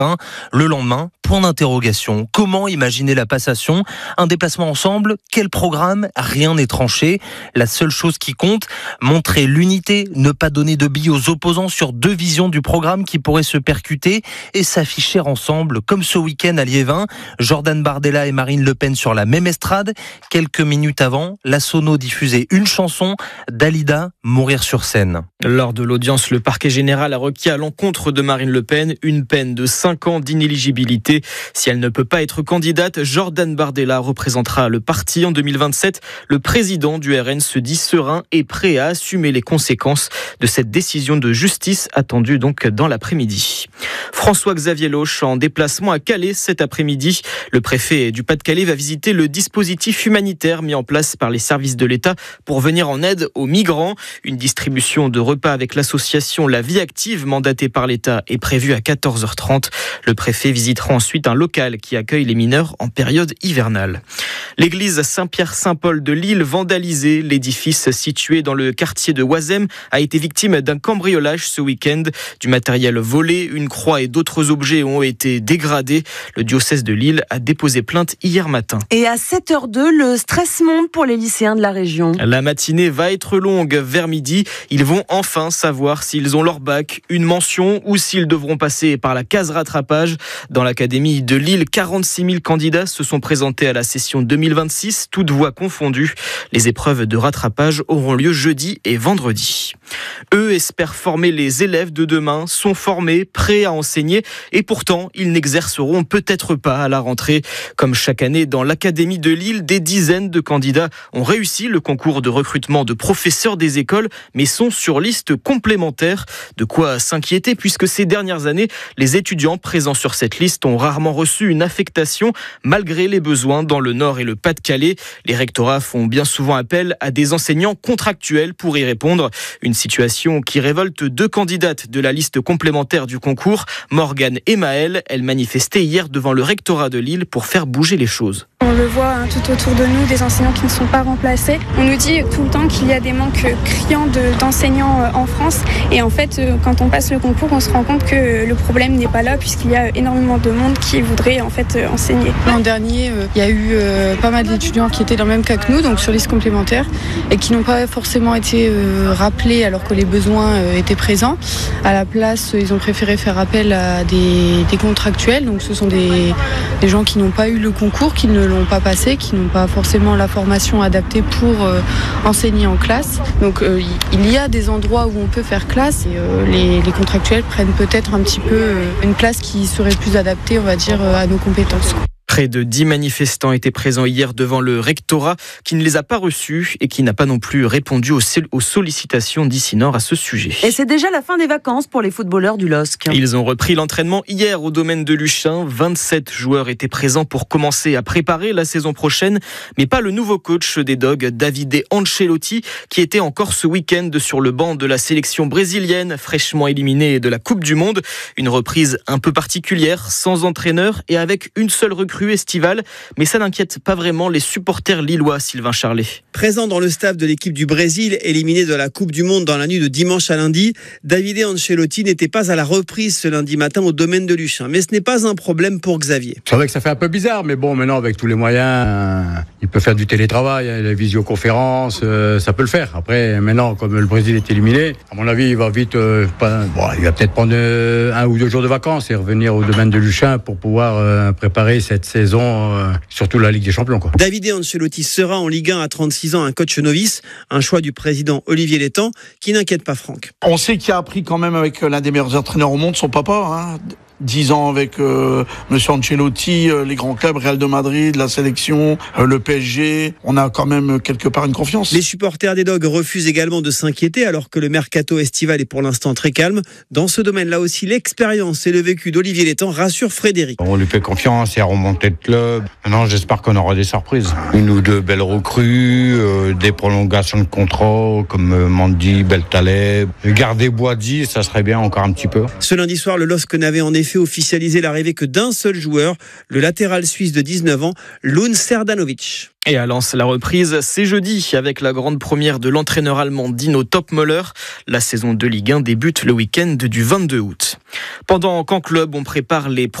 Le lendemain, point d'interrogation. Comment imaginer la passation? Un déplacement ensemble? Quel programme? Rien n'est tranché. La seule chose qui compte, montrer l'unité, ne pas donner de billes aux opposants sur deux visions du programme qui pourraient se percuter et s'afficher ensemble, comme ce week-end à Liévin. Jordan Bardella et Marine Le Pen sur la même estrade. Quelques minutes avant, la Sono diffusait une chanson, Dalida, Mourir sur scène. Lors de l'audience, le parquet général a requis à l'encontre de Marine Le Pen une peine de 5 ans d'inéligibilité. Si elle ne peut pas être candidate, Jordan Bardella représentera le parti en 2027. Le président du RN se dit serein et prêt à assumer les conséquences de cette décision de justice attendue donc dans l'après-midi. François-Xavier Loche en déplacement à Calais cet après-midi. Le préfet du Pas-de-Calais va visiter le dispositif humanitaire mis en place par les services de l'État pour venir en aide aux migrants. Une distribution de repas avec l'association La Vie Active mandatée par l'État est prévue à 14h30. Le préfet visitera ensuite un local qui accueille les mineurs en période hivernale. L'église Saint-Pierre-Saint-Paul de Lille vandalisée. L'édifice situé dans le quartier de Oisem a été victime d'un cambriolage ce week-end. Du matériel volé, une croix et d'autres objets ont été dégradés. Le diocèse de Lille a déposé plainte hier matin. Et à 7h02, le stress monte pour les lycéens de la région. La matinée va être longue. Vers midi, ils vont enfin savoir s'ils ont leur bac, une mention ou s'ils devront passer par la case rattrapage. Dans l'académie de Lille, 46 000 candidats se sont présentés à la session 2026, toutes voies confondues. Les épreuves de rattrapage auront lieu jeudi et vendredi. Eux espèrent former les élèves de demain, sont formés, prêts à enseigner et pourtant ils n'exerceront peut-être pas à la rentrée. Comme chaque année dans l'académie de Lille, des dizaines de candidats ont réussi le concours de recrutement de professeurs des écoles mais sont sur liste complémentaire. De quoi s'inquiéter puisque ces dernières années, les étudiants présents sur cette liste ont rarement reçu une affectation malgré les besoins dans le Nord et le Pas-de-Calais. Les rectorats font bien souvent appel à des enseignants contractuels pour y répondre. Une situation qui révolte deux candidates de la liste complémentaire du concours, Morgane et Maëlle. Elles manifestaient hier devant le rectorat de Lille pour faire bouger les choses. On le voit tout autour de nous, des enseignants qui ne sont pas remplacés. On nous dit tout le temps qu'il y a des manques criants d'enseignants en France. Et en fait, quand on passe le concours, on se rend compte que le problème n'est pas là puisqu'il y a énormément de monde qui voudrait en fait enseigner. L'an dernier, il y a eu pas mal d'étudiants qui étaient dans le même cas que nous, donc sur liste complémentaire, et qui n'ont pas forcément été rappelés alors que les besoins étaient présents. À la place, ils ont préféré faire appel à des contractuels. Donc ce sont des gens qui n'ont pas eu le concours, qui ne l'ont pas passé, qui n'ont pas forcément la formation adaptée pour enseigner en classe. Donc il y a des endroits où on peut faire classe et les contractuels prennent peut-être un petit peu une place qui serait plus adaptée, on va dire, à nos compétences. Près de 10 manifestants étaient présents hier devant le rectorat qui ne les a pas reçus et qui n'a pas non plus répondu aux sollicitations d'Ici Nord à ce sujet. Et c'est déjà la fin des vacances pour les footballeurs du LOSC. Ils ont repris l'entraînement hier au domaine de Luchin. 27 joueurs étaient présents pour commencer à préparer la saison prochaine, mais pas le nouveau coach des Dogs, Davide Ancelotti, qui était encore ce week-end sur le banc de la sélection brésilienne, fraîchement éliminée de la Coupe du Monde. Une reprise un peu particulière, sans entraîneur et avec une seule recrue estivale, mais ça n'inquiète pas vraiment les supporters lillois, Sylvain Charlet. Présent dans le staff de l'équipe du Brésil, éliminé de la Coupe du Monde dans la nuit de dimanche à lundi, Davide Ancelotti n'était pas à la reprise ce lundi matin au domaine de Luchin. Mais ce n'est pas un problème pour Xavier. C'est vrai que ça fait un peu bizarre, mais bon, maintenant avec tous les moyens, il peut faire du télétravail, les visioconférences, ça peut le faire. Après, maintenant, comme le Brésil est éliminé, à mon avis, il va vite, il va peut-être prendre 1 ou 2 jours de vacances et revenir au domaine de Luchin pour pouvoir préparer cette saison, surtout la Ligue des Champions, quoi. Davide Ancelotti sera en Ligue 1 à 36 ans un coach novice, un choix du président Olivier Létang qui n'inquiète pas Franck. On sait qu'il a appris quand même avec l'un des meilleurs entraîneurs au monde, son papa, 10 ans avec Monsieur Ancelotti, les grands clubs, Real de Madrid, la sélection, le PSG. On a quand même quelque part une confiance. Les supporters des Dogs refusent également de s'inquiéter alors que le mercato estival est pour l'instant très calme. Dans ce domaine-là aussi, l'expérience et le vécu d'Olivier Létang rassurent Frédéric. On lui fait confiance, il a remonté le club. Maintenant, j'espère qu'on aura des surprises. Une ou deux belles recrues, des prolongations de contrat comme Mandy, Beltaleb. Garder Boadi, ça serait bien encore un petit peu. Ce lundi soir, le LOSC n'avait en effet effet officialisé l'arrivée que d'un seul joueur, le latéral suisse de 19 ans, Lun Serdanovic. Et à Lens, la reprise, c'est jeudi avec la grande première de l'entraîneur allemand Dino Topmöller. La saison de Ligue 1 débute le week-end du 22 août. Pendant qu'en club, on prépare les